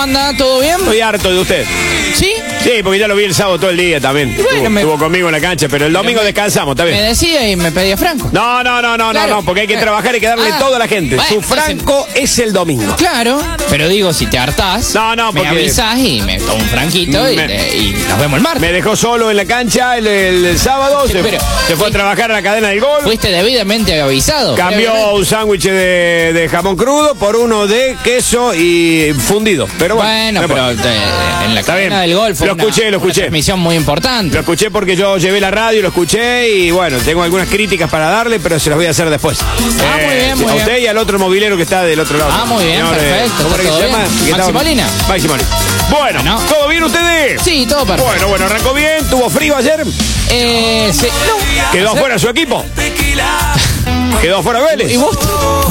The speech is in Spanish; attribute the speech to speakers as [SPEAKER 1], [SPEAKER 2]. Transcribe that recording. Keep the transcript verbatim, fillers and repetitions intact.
[SPEAKER 1] anda? ¿Todo bien?
[SPEAKER 2] Estoy harto de usted.
[SPEAKER 1] ¿Sí?
[SPEAKER 2] Sí, porque ya lo vi el sábado todo el día también.
[SPEAKER 1] Bueno,
[SPEAKER 2] estuvo,
[SPEAKER 1] me...
[SPEAKER 2] estuvo conmigo en la cancha, pero el domingo
[SPEAKER 1] me...
[SPEAKER 2] descansamos, está bien.
[SPEAKER 1] Me decía y me pedía Franco.
[SPEAKER 2] No, no, no, no,
[SPEAKER 1] claro.
[SPEAKER 2] no, no, porque hay que trabajar y que darle
[SPEAKER 1] ah,
[SPEAKER 2] todo a la gente.
[SPEAKER 1] bueno,
[SPEAKER 2] Su Franco entonces... es el domingo.
[SPEAKER 1] Claro, pero digo, si te hartás,
[SPEAKER 2] no, no, porque...
[SPEAKER 1] me avisás y me tomo un franquito me... y, te... y nos vemos el martes.
[SPEAKER 2] Me dejó solo en la cancha el, el, el sábado, sí, se, pero, se fue a trabajar a la cadena del gol.
[SPEAKER 1] Fuiste debidamente avisado.
[SPEAKER 2] Cambió un sándwich de, de jamón crudo por uno de queso y fundido. Pero bueno,
[SPEAKER 1] bueno pero te, en la cadena del gol fue
[SPEAKER 2] lo escuché,
[SPEAKER 1] una,
[SPEAKER 2] lo escuché.
[SPEAKER 1] Una transmisión muy importante.
[SPEAKER 2] Lo escuché porque yo llevé la radio, lo escuché y bueno, tengo algunas críticas para darle, pero se las voy a hacer después.
[SPEAKER 1] Ah, eh, muy bien, muy
[SPEAKER 2] a
[SPEAKER 1] bien.
[SPEAKER 2] usted y al otro movilero que está del otro lado.
[SPEAKER 1] Ah, muy bien,
[SPEAKER 2] señor,
[SPEAKER 1] perfecto.
[SPEAKER 2] ¿Cómo era que se llama?
[SPEAKER 1] Maxi Molina.
[SPEAKER 2] Maxi Molina. Bueno, bueno, ¿todo bien ustedes?
[SPEAKER 1] Sí, todo perfecto.
[SPEAKER 2] Bueno, bueno, arrancó bien, tuvo frío ayer.
[SPEAKER 1] Eh, sí. No.
[SPEAKER 2] ¿Quedó afuera su equipo? ¿Quedó afuera Vélez?
[SPEAKER 1] ¿Y vos?